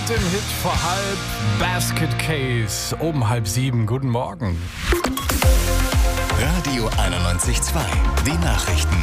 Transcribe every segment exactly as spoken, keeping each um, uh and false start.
dem Hit vor halb, Basket Case, um halb sieben. Guten Morgen. Radio einundneunzig Komma zwei, die Nachrichten.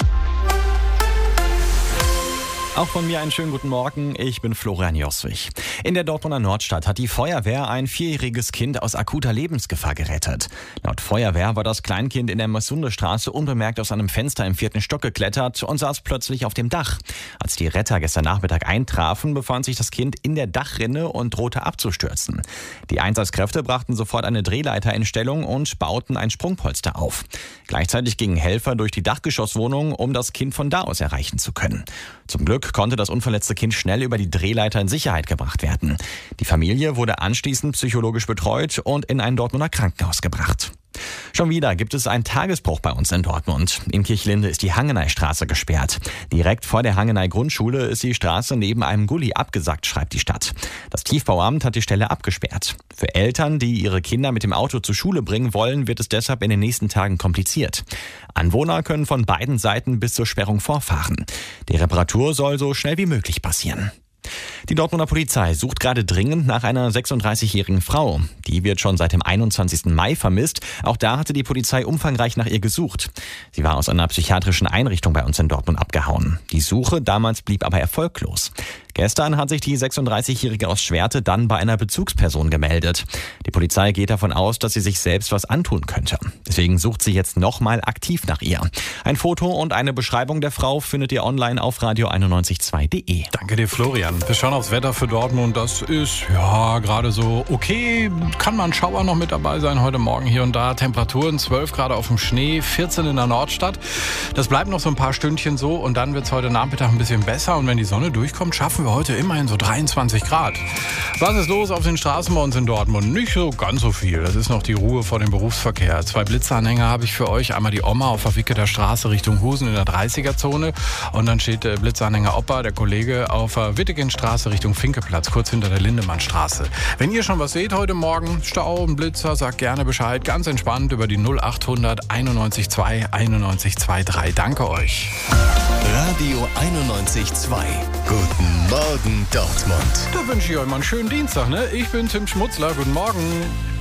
Auch von mir einen schönen guten Morgen, ich bin Florian Joswig. In der Dortmunder Nordstadt hat die Feuerwehr ein vierjähriges Kind aus akuter Lebensgefahr gerettet. Laut Feuerwehr war das Kleinkind in der Massundestraße unbemerkt aus einem Fenster im vierten Stock geklettert und saß plötzlich auf dem Dach. Als die Retter gestern Nachmittag eintrafen, befand sich das Kind in der Dachrinne und drohte abzustürzen. Die Einsatzkräfte brachten sofort eine Drehleiter in Stellung und bauten ein Sprungpolster auf. Gleichzeitig gingen Helfer durch die Dachgeschosswohnung, um das Kind von da aus erreichen zu können. Zum Glück konnte das unverletzte Kind schnell über die Drehleiter in Sicherheit gebracht werden. Die Familie wurde anschließend psychologisch betreut und in ein Dortmunder Krankenhaus gebracht. Schon wieder gibt es einen Tagesbruch bei uns in Dortmund. In Kirchlinde ist die Hangeneystraße gesperrt. Direkt vor der Hangeney-Grundschule ist die Straße neben einem Gully abgesackt, schreibt die Stadt. Das Tiefbauamt hat die Stelle abgesperrt. Für Eltern, die ihre Kinder mit dem Auto zur Schule bringen wollen, wird es deshalb in den nächsten Tagen kompliziert. Anwohner können von beiden Seiten bis zur Sperrung vorfahren. Die Reparatur soll so schnell wie möglich passieren. Die Dortmunder Polizei sucht gerade dringend nach einer sechsunddreißigjährigen Frau. Die wird schon seit dem einundzwanzigsten Mai vermisst. Auch da hatte die Polizei umfangreich nach ihr gesucht. Sie war aus einer psychiatrischen Einrichtung bei uns in Dortmund abgehauen. Die Suche damals blieb aber erfolglos. Gestern hat sich die sechsunddreißigjährige aus Schwerte dann bei einer Bezugsperson gemeldet. Die Polizei geht davon aus, dass sie sich selbst was antun könnte. Deswegen sucht sie jetzt nochmal aktiv nach ihr. Ein Foto und eine Beschreibung der Frau findet ihr online auf radio einundneunzig Komma zwei punkt de. Danke dir, Florian. Wir schauen aufs Wetter für Dortmund. Das ist ja gerade so okay. Kann mal ein Schauer noch mit dabei sein heute Morgen hier und da. Temperaturen zwölf Grad auf dem Schnee, vierzehn in der Nordstadt. Das bleibt noch so ein paar Stündchen so und dann wird es heute Nachmittag ein bisschen besser. Und wenn die Sonne durchkommt, schaffen wir heute immerhin so dreiundzwanzig Grad. Was ist los auf den Straßen bei uns in Dortmund? Nicht so ganz so viel. Das ist noch die Ruhe vor dem Berufsverkehr. Zwei Blitzanhänger habe ich für euch. Einmal die Oma auf der Wicketer Straße Richtung Husen in der dreißiger-Zone. Und dann steht der Blitzanhänger Opa, der Kollege, auf der Wittegenstraße Richtung Finkeplatz, kurz hinter der Lindemannstraße. Wenn ihr schon was seht heute Morgen, Stau, ein Blitzer, sagt gerne Bescheid. Ganz entspannt über die null achthundert einundneunzig Komma zwei einundneunzig Komma drei. Danke euch. Radio einundneunzig Komma zwei. Guten Morgen, Dortmund. Da wünsche ich euch mal einen schönen Dienstag, ne? Ich bin Tim Schmutzler. Guten Morgen.